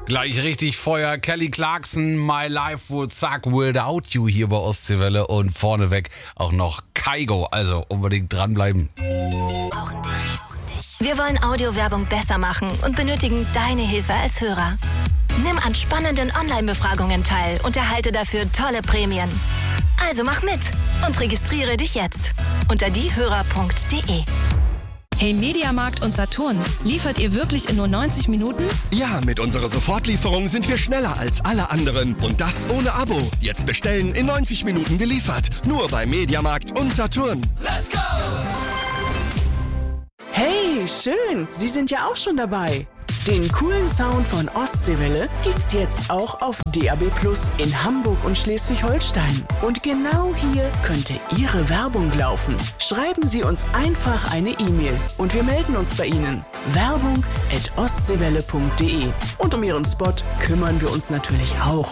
Gleich richtig Feuer. Kelly Clarkson, My Life Would Suck Without You hier bei Ostseewelle und vorneweg auch noch Kygo. Also unbedingt dranbleiben. Brauchen dich. Wir wollen Audiowerbung besser machen und benötigen deine Hilfe als Hörer. Nimm an spannenden Online-Befragungen teil und erhalte dafür tolle Prämien. Also mach mit und registriere dich jetzt unter diehörer.de. Hey Mediamarkt und Saturn, liefert ihr wirklich in nur 90 Minuten? Ja, mit unserer Sofortlieferung sind wir schneller als alle anderen. Und das ohne Abo. Jetzt bestellen, in 90 Minuten geliefert. Nur bei Mediamarkt und Saturn. Let's go! Hey, schön, Sie sind ja auch schon dabei. Den coolen Sound von Ostseewelle gibt's jetzt auch auf DAB+ in Hamburg und Schleswig-Holstein. Und genau hier könnte Ihre Werbung laufen. Schreiben Sie uns einfach eine E-Mail und wir melden uns bei Ihnen. Werbung@ostseewelle.de. Und um Ihren Spot kümmern wir uns natürlich auch.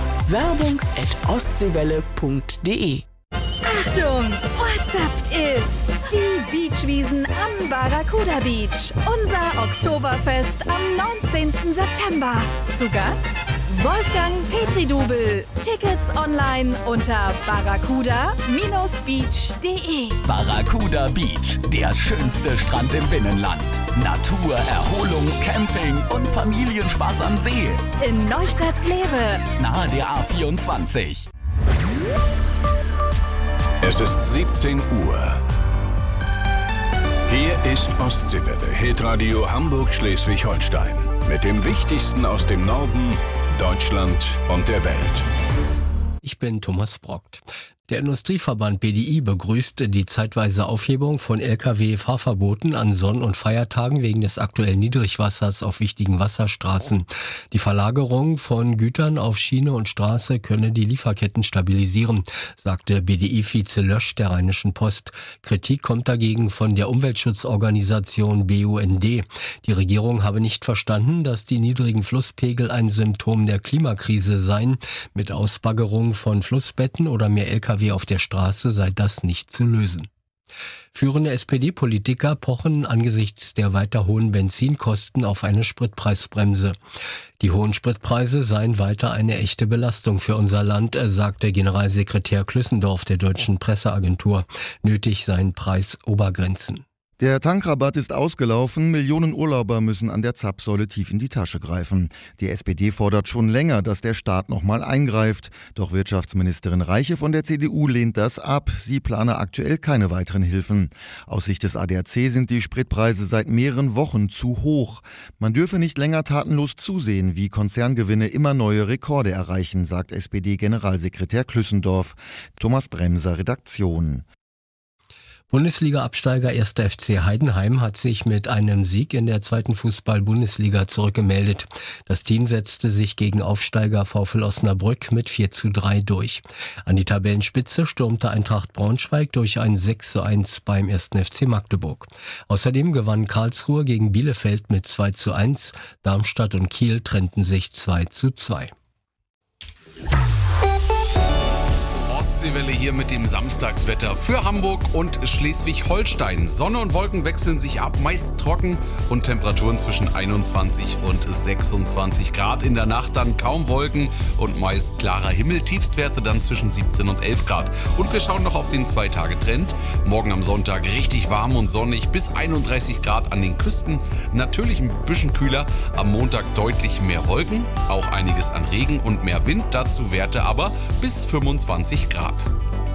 Werbung@ostseewelle.de. Achtung, WhatsApp ist die Beachwiesen am Barracuda Beach. Unser Oktoberfest am 19. September. Zu Gast Wolfgang Petri-Dubel. Tickets online unter barracuda-beach.de. Barracuda Beach, der schönste Strand im Binnenland. Natur, Erholung, Camping und Familienspaß am See. In Neustadt-Glewe. Nahe der A24. Es ist 17 Uhr. Hier ist Ostseewelle, Hitradio Hamburg-Schleswig-Holstein. Mit dem Wichtigsten aus dem Norden, Deutschland und der Welt. Ich bin Thomas Brockt. Der Industrieverband BDI begrüßt die zeitweise Aufhebung von Lkw-Fahrverboten an Sonn- und Feiertagen wegen des aktuellen Niedrigwassers auf wichtigen Wasserstraßen. Die Verlagerung von Gütern auf Schiene und Straße könne die Lieferketten stabilisieren, sagte BDI-Vize Lösch der Rheinischen Post. Kritik kommt dagegen von der Umweltschutzorganisation BUND. Die Regierung habe nicht verstanden, dass die niedrigen Flusspegel ein Symptom der Klimakrise seien. Mit Ausbaggerung von Flussbetten oder mehr Lkw auf der Straße sei das nicht zu lösen. Führende SPD-Politiker pochen angesichts der weiter hohen Benzinkosten auf eine Spritpreisbremse. Die hohen Spritpreise seien weiter eine echte Belastung für unser Land, sagte Generalsekretär Klüssendorf der Deutschen Presseagentur. Nötig seien Preisobergrenzen. Der Tankrabatt ist ausgelaufen, Millionen Urlauber müssen an der Zapfsäule tief in die Tasche greifen. Die SPD fordert schon länger, dass der Staat nochmal eingreift. Doch Wirtschaftsministerin Reiche von der CDU lehnt das ab. Sie plane aktuell keine weiteren Hilfen. Aus Sicht des ADAC sind die Spritpreise seit mehreren Wochen zu hoch. Man dürfe nicht länger tatenlos zusehen, wie Konzerngewinne immer neue Rekorde erreichen, sagt SPD-Generalsekretär Klüssendorf. Thomas Bremser, Redaktion. Bundesliga-Absteiger 1. FC Heidenheim hat sich mit einem Sieg in der zweiten Fußball-Bundesliga zurückgemeldet. Das Team setzte sich gegen Aufsteiger VfL Osnabrück mit 4:3 durch. An die Tabellenspitze stürmte Eintracht Braunschweig durch ein 6:1 beim 1. FC Magdeburg. Außerdem gewann Karlsruhe gegen Bielefeld mit 2:1. Darmstadt und Kiel trennten sich 2:2. Ostseewelle hier mit dem Samstagswetter für Hamburg und Schleswig-Holstein. Sonne und Wolken wechseln sich ab, meist trocken und Temperaturen zwischen 21 und 26 Grad. In der Nacht dann kaum Wolken und meist klarer Himmel. Tiefstwerte dann zwischen 17 und 11 Grad. Und wir schauen noch auf den 2-Tage-Trend. Morgen am Sonntag richtig warm und sonnig bis 31 Grad an den Küsten. Natürlich ein bisschen kühler. Am Montag deutlich mehr Wolken, auch einiges an Regen und mehr Wind. Dazu Werte aber bis 25 Grad.